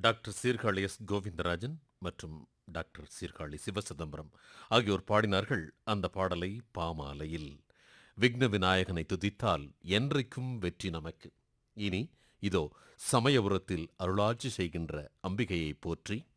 Doctor Sirkazhi S. Govindarajan மற்றும் doctor Sirkazhi Sivachidambaram ஆகியோர் பாடினார்கள் அந்த பாடலை பாமாலையில். விக்ன விநாயகனை துதித்தால் என்றைக்கும் வெற்றி நமக்கு. இனி இதோ சமயபுரத்தில் அருளாட்சி செய்கின்ற அம்பிகையை போற்றி